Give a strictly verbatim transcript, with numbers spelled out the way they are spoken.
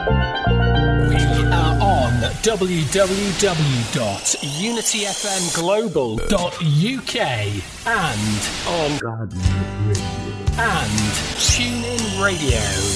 w w w dot unity f m global dot u k and on God and TuneIn Radio.